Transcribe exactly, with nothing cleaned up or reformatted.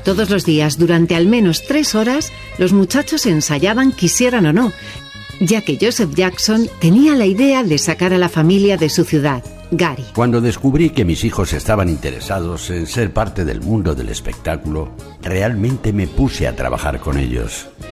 Todos los días, durante al menos tres horas, los muchachos ensayaban quisieran o no, ya que Joseph Jackson tenía la idea de sacar a la familia de su ciudad, Gary. Cuando descubrí que mis hijos estaban interesados en ser parte del mundo del espectáculo, realmente me puse a trabajar con ellos.